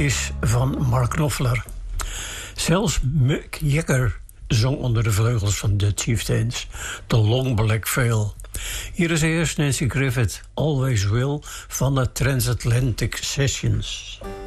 is van Mark Knopfler. Zelfs Mick Jagger zong onder de vleugels van The Chieftains, The Long Black Veil. Hier is eerst Nancy Griffith, Always Will, van de Transatlantic Sessions.